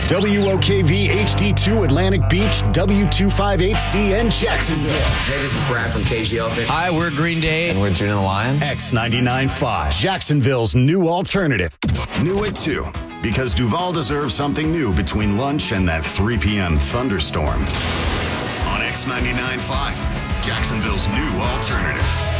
WOKV HD2 Atlantic Beach, W258CN Jacksonville. Hey, this is Brad from Cage the Elephant. Hi, we're Green Day. And we're June the Lion. X99.5, Jacksonville's new alternative. New at 2, because Duval deserves something new between lunch and that 3 p.m. thunderstorm. On X99.5, Jacksonville's new alternative.